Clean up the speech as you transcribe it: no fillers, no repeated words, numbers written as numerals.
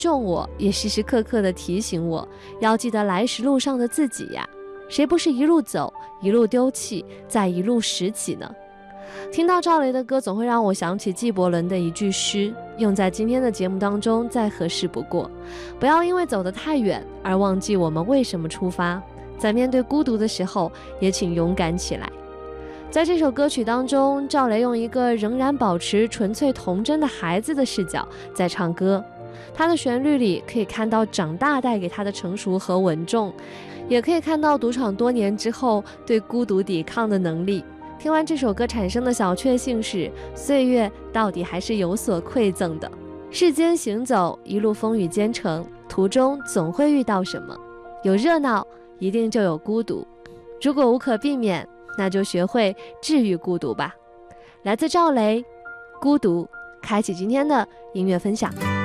重我，也时时刻刻地提醒我，要记得来时路上的自己呀。谁不是一路走，一路丢弃，再一路拾起呢？听到赵雷的歌，总会让我想起纪伯伦的一句诗，用在今天的节目当中再合适不过。不要因为走得太远而忘记我们为什么出发，在面对孤独的时候，也请勇敢起来。在这首歌曲当中，赵雷用一个仍然保持纯粹童真的孩子的视角在唱歌，他的旋律里可以看到长大带给他的成熟和稳重，也可以看到独闯多年之后对孤独抵抗的能力。听完这首歌产生的小确幸是，岁月到底还是有所馈赠的。世间行走，一路风雨兼程，途中总会遇到什么，有热闹，一定就有孤独。如果无可避免，那就学会治愈孤独吧。来自赵雷，孤独，开启今天的音乐分享。